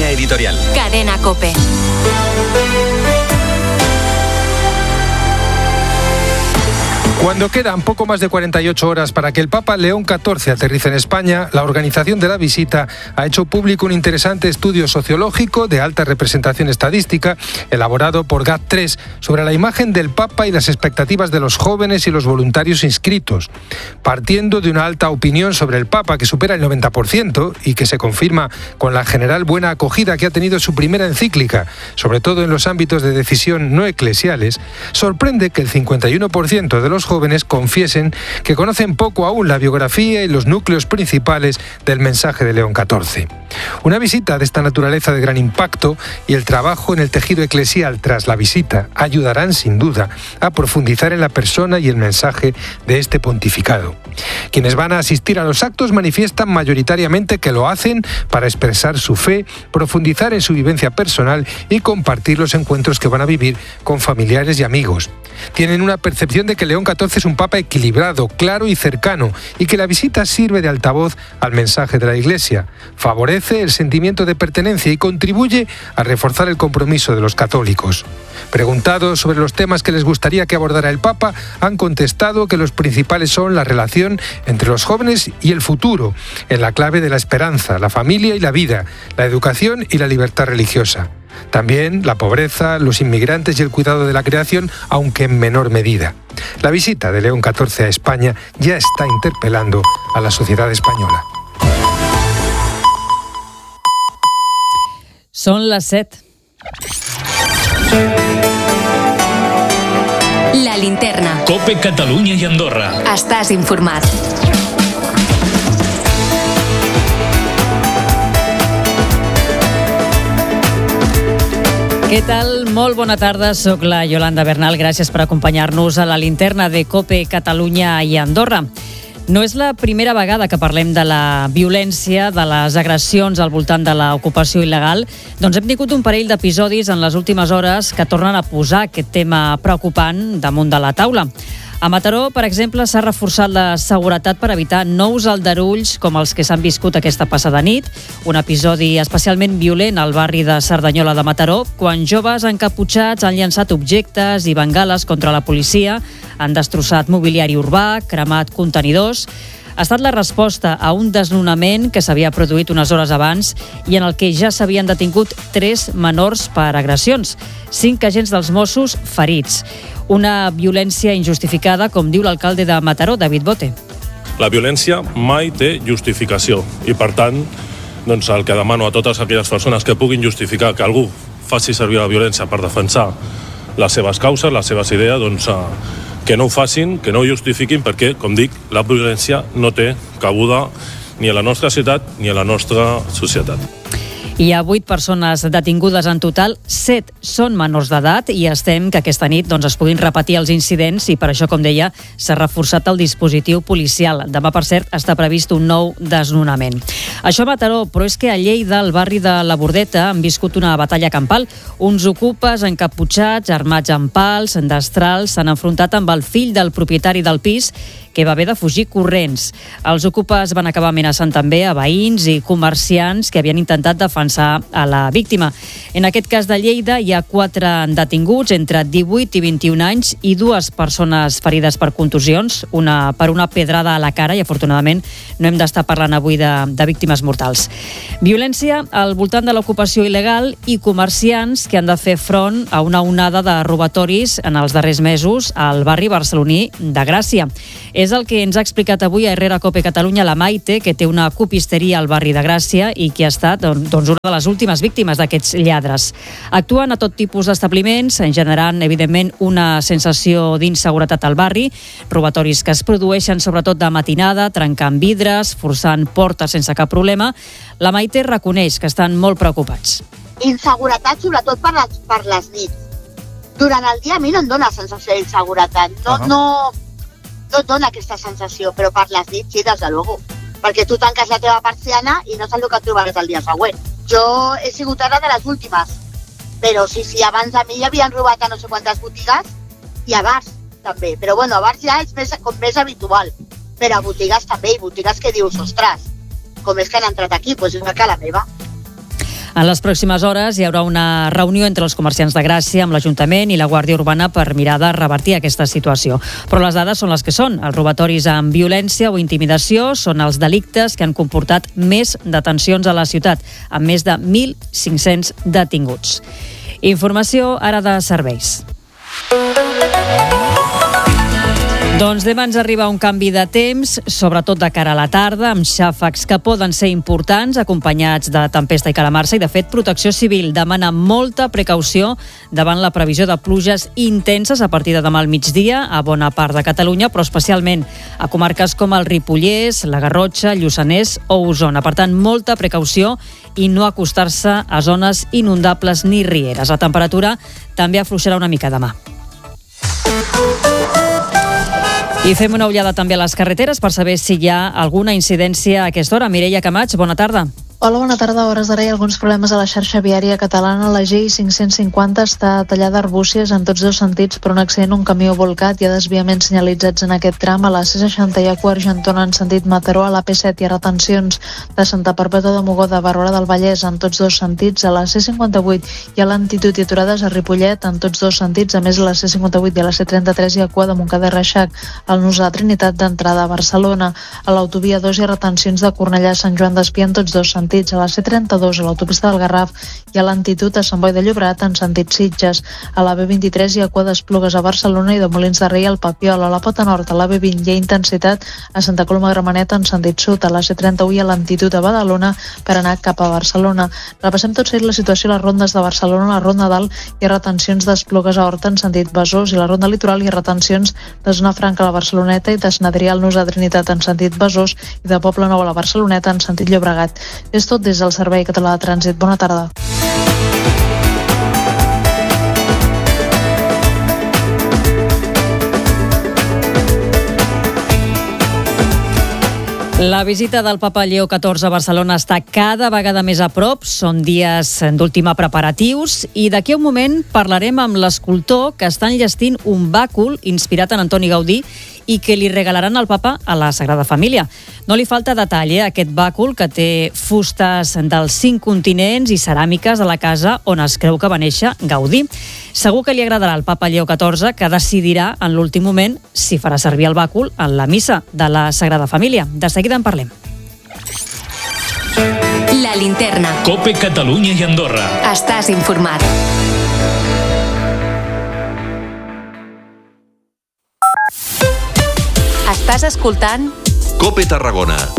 Línea editorial. Cadena COPE. Cuando quedan poco más de 48 horas para que el Papa León XIV aterrice en España, la organización de la visita ha hecho público un interesante estudio sociológico de alta representación estadística elaborado por GAT3 sobre la imagen del Papa y las expectativas de los jóvenes y los voluntarios inscritos. Partiendo de una alta opinión sobre el Papa que supera el 90% y que se confirma con la general buena acogida que ha tenido su primera encíclica, sobre todo en los ámbitos de decisión no eclesiales, sorprende que el 51% de los jóvenes confiesen que conocen poco aún la biografía y los núcleos principales del mensaje de León XIV. Una visita de esta naturaleza de gran impacto y el trabajo en el tejido eclesial tras la visita ayudarán sin duda a profundizar en la persona y el mensaje de este pontificado. Quienes van a asistir a los actos manifiestan mayoritariamente que lo hacen para expresar su fe, profundizar en su vivencia personal y compartir los encuentros que van a vivir con familiares y amigos. Tienen una percepción de que León XIV es un papa equilibrado, claro y cercano, y que la visita sirve de altavoz al mensaje de la Iglesia, favorece el sentimiento de pertenencia y contribuye a reforzar el compromiso de los católicos. Preguntados sobre los temas que les gustaría que abordara el Papa, han contestado que los principales son la relación entre los jóvenes y el futuro, en la clave de la esperanza, la familia y la vida, la educación y la libertad religiosa. También la pobreza, los inmigrantes y el cuidado de la creación, aunque en menor medida. La visita de León XIV a España ya está interpelando a la sociedad española. Són les 7. La linterna. COPE Catalunya i Andorra. Estàs informat. Què tal? Molt bona tarda, soc la Yolanda Bernal. Gràcies per acompanyar-nos a la linterna de COPE Catalunya i Andorra. No és la primera vegada que parlem de la violència, de les agressions al voltant de l'ocupació il·legal. Doncs hem tingut un parell d'episodis en les últimes hores que tornen a posar aquest tema preocupant damunt de la taula. A Mataró, per exemple, s'ha reforçat la seguretat per evitar nous aldarulls com els que s'han viscut aquesta passada nit. Un episodi especialment violent al barri de Cerdanyola de Mataró, quan joves encaputxats han llançat objectes i bengales contra la policia, han destrossat mobiliari urbà, cremat contenidors. Ha estat la resposta a un desnonament que s'havia produït unes hores abans i en el que ja s'havien detingut 3 menors per agressions, 5 agents dels Mossos ferits. Una violència injustificada, com diu l'alcalde de Mataró, David Bote. La violència mai té justificació i, per tant, doncs el que demano a totes aquelles persones que puguin justificar que algú faci servir la violència per defensar les seves causes, les seves idees, doncs que no ho facin, que no ho justifiquin, perquè, com dic, la violència no té cabuda ni a la nostra ciutat ni a la nostra societat. Hi ha 8 persones detingudes en total, 7 són menors d'edat i estem que aquesta nit es puguin repetir els incidents i per això, com deia, s'ha reforçat el dispositiu policial. Demà, per cert, està previst un nou desnonament. Això a Mataró, però és que a Lleida, al barri de la Bordeta, han viscut una batalla campal. Uns ocupes encaputxats, armats amb pals, destrals, s'han enfrontat amb el fill del propietari del pis, que va haver de fugir corrents. Els ocupes van acabar amenaçant també a veïns i comerciants que havien intentat defensar a la víctima. En aquest cas de Lleida hi ha 4 detinguts entre 18 i 21 anys i 2 persones ferides per contusions, una per una pedrada a la cara i afortunadament no hem d'estar parlant avui de víctimes mortals. Violència al voltant de l'ocupació il·legal i comerciants que han de fer front a una onada de robatoris en els darrers mesos al barri barceloní de Gràcia. És el que ens ha explicat avui a Herrera Cope Catalunya la Maite, que té una copisteria al barri de Gràcia i que ha estat una de les últimes víctimes d'aquests lladres. Actuen a tot tipus d'establiments, generant, evidentment, una sensació d'inseguretat al barri, robatoris que es produeixen sobretot de matinada, trencant vidres, forçant portes sense cap problema. La Maite reconeix que estan molt preocupats. Inseguretat sobretot per les nits. Durant el dia a mi no em dona sensació d'inseguretat. No et dona aquesta sensació, però per les nits sí, des de luego. Perquè tu tanques la teva persiana i no saps el que et trobaràs el dia següent. Jo he sigut ara de les últimes, però sí, abans de mi ja havien robat a no sé quantes botigues i a bars també. Però bueno, a bars ja és més habitual, però a botigues també, i botigues que dius, ostres, com és que han entrat aquí? Doncs igual que a la meva. En les pròximes hores hi haurà una reunió entre els comerciants de Gràcia amb l'Ajuntament i la Guàrdia Urbana per mirar de revertir aquesta situació. Però les dades són les que són. Els robatoris amb violència o intimidació són els delictes que han comportat més detencions a la ciutat, amb més de 1.500 detinguts. Informació ara de serveis. Doncs demà ens arriba un canvi de temps, sobretot de cara a la tarda, amb xàfecs que poden ser importants, acompanyats de tempesta i calamarsa, i de fet Protecció Civil demana molta precaució davant la previsió de pluges intenses a partir de demà al migdia a bona part de Catalunya, però especialment a comarques com el Ripollès, la Garrotxa, Lluçanès o Osona. Per tant, molta precaució i no acostar-se a zones inundables ni rieres. La temperatura també afluixarà una mica demà. I fem una ullada també a les carreteres per saber si hi ha alguna incidència a aquesta hora. Mireia Camats, bona tarda. Hola, bona tarda. A hores d'ara hi ha alguns problemes a la xarxa viària catalana. La GI550 està tallada a arbúcies en tots dos sentits per un accident, un camió volcat. Hi ha desviaments senyalitzats en aquest tram. A la C60 hi ha Argentona en sentit Mataró. A la P7 hi ha retencions de Santa Perpètua de Mogoda a Barberà del Vallès en tots dos sentits. A la C58 hi ha lentitud i aturades a Ripollet en tots dos sentits. A més, a la C58 i a la C33 hi ha cua de Montcada i Reixac al nus de la Trinitat d'entrada a Barcelona. A l'autovia 2 hi ha retencions de Cornellà a Sant Joan d'Espí en tots dos sentits. A la C32, a l'autopista del Garraf, hi ha lentitud a Sant Boi de Llobregat en sentit Sitges. A la B23 hi ha cua d'Esplugues a Barcelona i de Molins de Rei al Papiol. A la Pota Nord, a la B20 hi ha intensitat a Santa Coloma de Gramenet en sentit sud. A la C31 hi ha lentitud a Badalona per anar cap a Barcelona. Repassem tot seguit la situació a les rondes de Barcelona. A la Ronda Dalt hi ha retencions d'Esplugues a Horta en sentit Besòs, i a la Ronda Litoral hi ha retencions de Zona Franca a la Barceloneta i de Sant Adrià al nus de Trinitat en sentit Besòs i de Poble Nou a la Barceloneta en sentit Llobregat. És tot des del Servei Català de Trànsit. Bona tarda. La visita del papa Lleó XIV a Barcelona està cada vegada més a prop. Són dies d'última preparatius i d'aquí a un moment parlarem amb l'escultor que està enllestint un bàcul inspirat en Antoni Gaudí i que li regalaran al papa a la Sagrada Família. No li falta detall, aquest bàcul, que té fustes dels 5 continents i ceràmiques de la casa on es creu que va néixer Gaudí. Segur que li agradarà al papa Lleó XIV, que decidirà en l'últim moment si farà servir el bàcul en la missa de la Sagrada Família. De seguida en parlem. La Linterna. COPE Catalunya i Andorra. Estàs informat. Estàs escoltant COPE Tarragona.